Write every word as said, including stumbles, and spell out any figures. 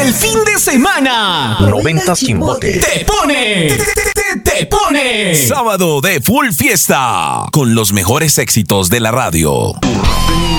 el fin de semana. Noventas Chimbote. Te pone, te, te, te pone. Sábado de full fiesta con los mejores éxitos de la radio.